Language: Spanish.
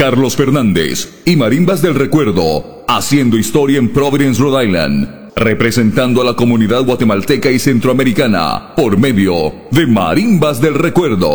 Carlos Fernández y Marimbas del Recuerdo, haciendo historia en Providence, Rhode Island, representando a la comunidad guatemalteca y centroamericana por medio de Marimbas del Recuerdo.